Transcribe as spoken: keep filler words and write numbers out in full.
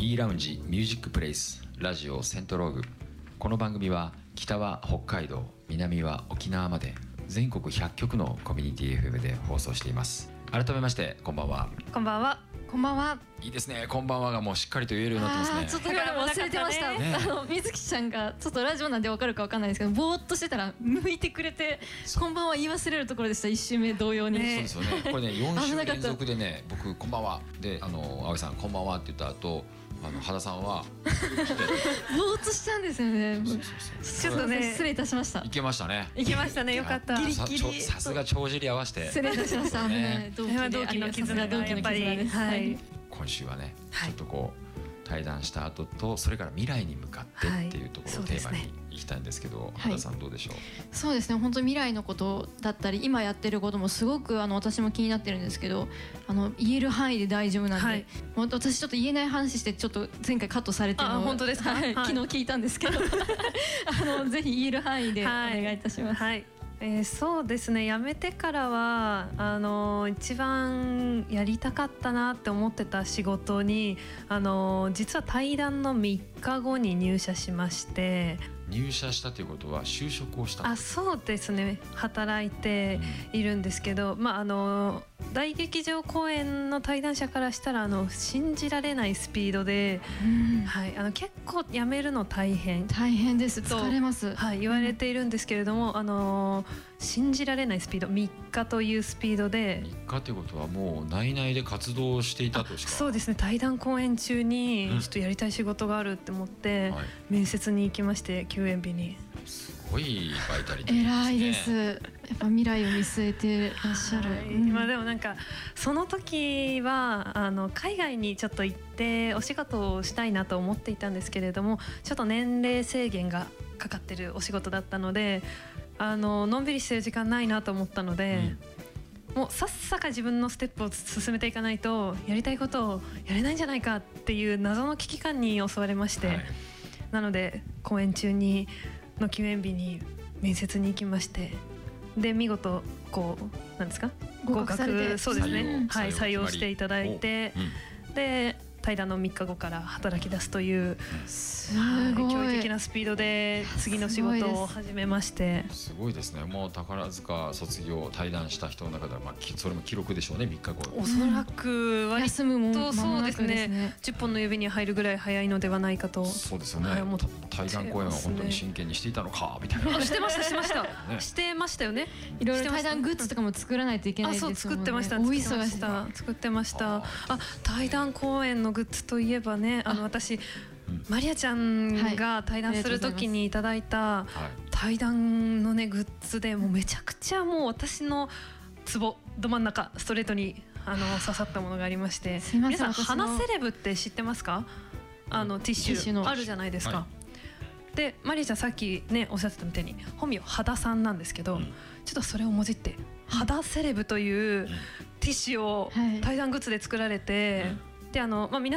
E ラウンジミュージックプレイスラジオセントローグ。この番組は北は北海道、南は沖縄まで全国ひゃっきょくのコミュニティ エフエム で放送しています。改めましてこんばんは。 こんばんは。 こんばんは。 いいですね、こんばんはがもうしっかりと言えるようになってますね。 ちょっと今の忘れてました、 ね、 あの水木ちゃんがちょっとラジオなんで分かるか分かんないですけど、ぼーっとしてたら向いてくれてこんばんは言い忘れるところでした。一周目同様に、 ね、そうですよね。これねよん週連続でね、僕こんばんはで、あの青井さんこんばんはって言った後、あの羽田さんはぼーっとしちゃうんですよね。 そうそうそう、 ちょっとね失礼いたしました。 いけましたね。 いけましたね、よかった。 ギリギリさすが帳尻合わせて失礼いたしました。ね、同期で同期の絆がやっぱり、はい、 今週はね、ちょっとこう対談した後と、それから未来に向かってっていうところをテーマにいきたいんですけど、羽田さんどうでしょう。 そうですね、本当に未来のことだったり今やってることもすごくあの私も気になってるんですけど、あの言える範囲で大丈夫なんで、はい、もう私ちょっと言えない話してちょっと前回カットされてるのを本当ですか、はい、 昨日聞いたんですけどあのぜひ言える範囲でお願いいたします。 はいはい、えー、そうですね、辞めてからはあの一番やりたかったなって思ってた仕事に、あの実は対談のみっかごに入社しまして。 入社したということは就職をした。 あ、そうですね、働いているんですけど、うん、まああの大劇場公演の対談者からしたらあの信じられないスピードで、うん、はい、あの結構辞めるの大変大変です、疲れます、 はい、言われているんですけれども、うん、あの信じられないスピード、みっかというスピードで。 みっかということはもう内々で活動していたとしか。 そうですね、対談公演中にちょっとやりたい仕事があるって思って、うん、はい、面接に行きまして、休園日に。 すごいバイタリティですね。 偉いです。やっぱ未来を見据えてらっしゃる、はい、 うん、まあ、でもなんかその時はあの海外にちょっと行ってお仕事をしたいなと思っていたんですけれども、ちょっと年齢制限がかかってるお仕事だったので、あののんびりしてる時間ないなと思ったので、うん、もうさっさか自分のステップを進めていかないとやりたいことをやれないんじゃないかっていう謎の危機感に襲われまして、はい、なので公演中にの休園日に面接に行きまして、で見事こうなんですか、 合格されて、 そうですね、はい、採用していただいて、うん、で対談のみっかごから働き出すというすごい驚異的なスピードで次の仕事を始めまして。 すごいですね。もう宝塚卒業対談した人の中では、まあ、それも記録でしょうね。みっかご、 おそらく割と休むもそうですね、じゅっぽんの指に入るぐらい早いのではないかと。 そうですよね、はい、対談公演は本当に真剣にしていたのかみたいな。 してましたしてました、ね、してましたよね。 いろいろ対談グッズとかも作らないといけないですもんね。 あ、そう、作ってました、 お忙しさ作ってました。あ、対談公演のグッズといえばね、あの私マリアちゃんが対談する時にいただいた対談のねグッズで、もうめちゃくちゃもう私のツボど真ん中ストレートにあの刺さったものがありまして、皆さん花セレブって知ってますか？あのティッシュあるじゃないですか、はい、でマリアちゃんさっきねおっしゃってたみたいに本名肌さんなんですけど、うん、ちょっとそれをもじって肌セレブというティッシュを対談グッズで作られて、うん、であの、まあ、皆